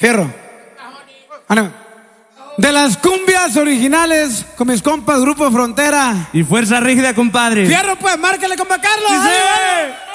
Fierro. De las cumbias originales con mis compas Grupo Frontera y Fuerza Rígida, compadre. Fierro, pues, márcale, compa Carlos. ¡Sí!